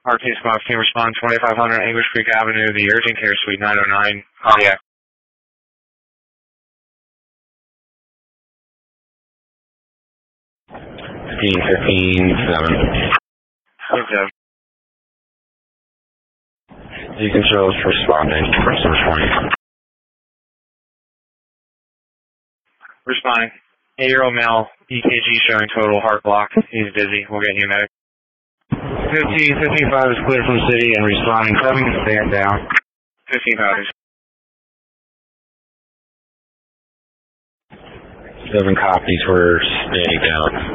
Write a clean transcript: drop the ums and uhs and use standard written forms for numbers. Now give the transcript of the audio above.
RT Squad, can respond 2500 English Creek Avenue, the urgent care suite 909, cardiac. 15-15-7. Good job. You controls responding. Source 20. Responding. 8-year-old male, EKG showing total heart block. He's dizzy. We'll get you a medic. 15-15-5 is clear from city and responding. 7 can stand down. 15 7 copies. We're standing down.